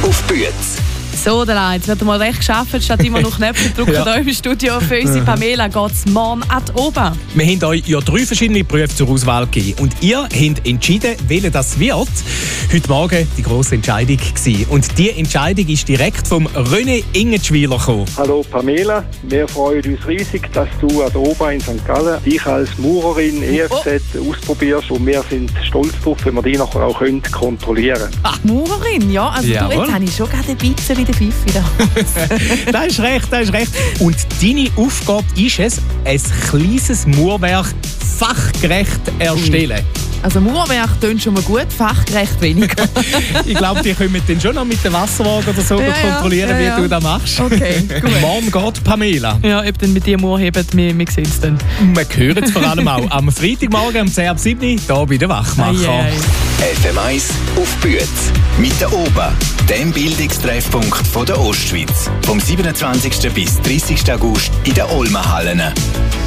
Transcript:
auf Büetz. So, jetzt wird mal recht geschafft, statt immer noch Knöpfe drücken hier im Studio. Für unsere Pamela geht es morgen an die Ober. Wir haben euch ja 3 verschiedene Berufe zur Auswahl gegeben. Und ihr habt entschieden, welcher das wird. Heute Morgen die grosse Entscheidung gewesen. Und diese Entscheidung ist direkt vom René Ingenschwiler gekommen. Hallo Pamela, wir freuen uns riesig, dass du an der Ober in St. Gallen dich als Maurerin EFZ ausprobierst. Und wir sind stolz darauf, wenn wir die nachher auch kontrollieren können. Ach, Maurerin, ja. Also du, jetzt habe ich schon gerade ein bisschen den Pfiff wieder. Das ist recht. Und deine Aufgabe ist es, ein kleines Mauerwerk fachgerecht erstellen. Also Mauerwerk tönt schon mal gut, fachgerecht weniger. Ich glaube, die können dann schon noch mit dem Wasserwagen oder so kontrollieren, wie du das machst. Okay, gut. Morgen geht Pamela. Ja, ob dann mit dir Mauer hebt, wir sehen es dann. Wir hören es vor allem auch am Freitagmorgen um 10:07 hier bei den Wachmacher. FM 1 auf Büetz. Mit der Ober, dem Bildungstreffpunkt von der Ostschweiz. Vom 27. bis 30. August in den Olmenhallen.